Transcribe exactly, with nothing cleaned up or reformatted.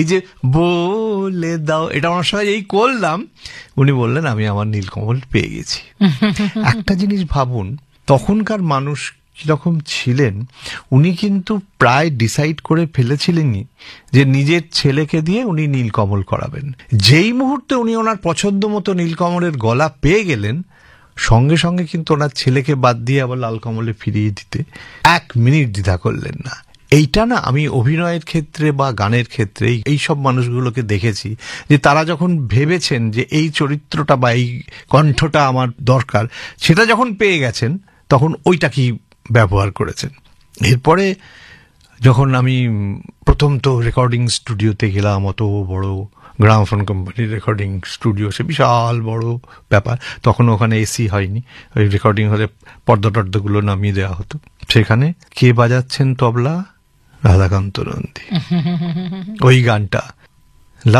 এই যে বলে দাও, এটা আমার সঙ্গে এই করলাম, উনি বললেন আমি আমার নীলকমল পেয়ে গেছি। একটা জিনিস ভাবুন, তখনকার মানুষ কিরকম ছিলেন। উনি কিন্তু প্রায় ডিসাইড করে ফেলেছিলেনই যে নিজের ছেলেকে দিয়ে উনি নীলকমল করাবেন। যেই মুহূর্তে উনি ওনার পছন্দ মতো নীলকমলের গলা পেয়ে গেলেন, সঙ্গে সঙ্গে কিন্তু ওনার ছেলেকে বাদ দিয়ে আবার লাল কমলে ফিরিয়ে দিতে এক মিনিট দ্বিধা করলেন না। এইটা না আমি অভিনয়ের ক্ষেত্রে বা গানের ক্ষেত্রে এই সব মানুষগুলোকে দেখেছি, যে তারা যখন ভেবেছেন যে এই চরিত্রটা বা এই কণ্ঠটা আমার দরকার, সেটা যখন পেয়ে গেছেন তখন ওইটাকেই ব্যবহার করেছেন। এরপরে যখন আমি প্রথম তো রেকর্ডিং স্টুডিওতে গেলাম, অত বড় গ্রামোফোন কোম্পানির রেকর্ডিং স্টুডিও, সে বিশাল বড় ব্যাপার। তখন ওখানে এসি হয়নি, ওই রেকর্ডিং হলে পর্দা টর্দাগুলো নামিয়ে দেওয়া হতো। সেখানে কে বাজাচ্ছেন তবলা? রাধাকান্ত নন্দী। ওই গানটা